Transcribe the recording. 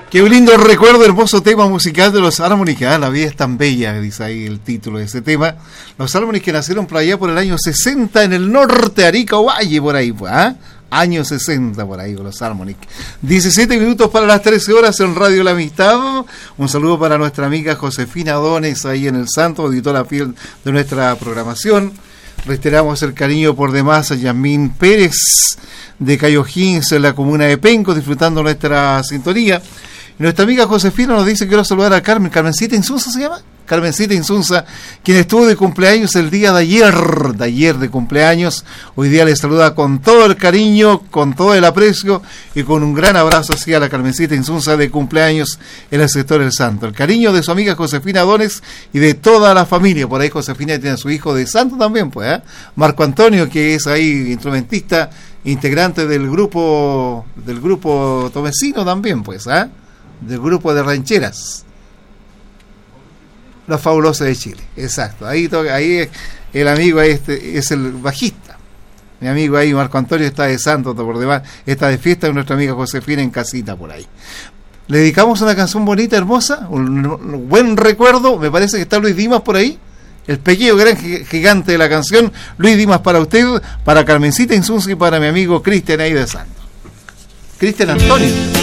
Qué lindo recuerdo, hermoso tema musical de los Harmonies. La vida es tan bella, dice ahí el título de ese tema. Los Harmonies que nacieron por allá por el año 60 en el norte, Arica o Valle, por ahí, pues, Año 60 por ahí con los Harmonies. 17 minutos para las 13 horas en Radio La Amistad. Un saludo para nuestra amiga Josefina Dones ahí en el Santo, auditora fiel de nuestra programación. Reiteramos el cariño por demás a Yasmín Pérez de Cayojins en la comuna de Penco, disfrutando nuestra sintonía. Y nuestra amiga Josefina nos dice que quiero saludar a Carmencita Insunza, ¿se llama? Carmencita Insunza, quien estuvo de cumpleaños el día de ayer de cumpleaños. Hoy día le saluda con todo el cariño, con todo el aprecio y con un gran abrazo así a la Carmencita Insunza de cumpleaños en el sector del Santo. El cariño de su amiga Josefina Dones y de toda la familia. Por ahí Josefina tiene a su hijo de Santo también, pues, Marco Antonio, que es ahí instrumentista, integrante del grupo tomesino también, pues, del grupo de rancheras. Los Fabulosos de Chile, exacto. Ahí el amigo es el bajista. Mi amigo ahí, Marco Antonio, está de santo por demás. Está de fiesta con nuestra amiga Josefina en casita por ahí. Le dedicamos una canción bonita, hermosa, un buen recuerdo. Me parece que está Luis Dimas por ahí. El pequeño gran gigante de la canción. Luis Dimas para usted, para Carmencita Insunza y para mi amigo Cristian ahí de santo. Cristian Antonio.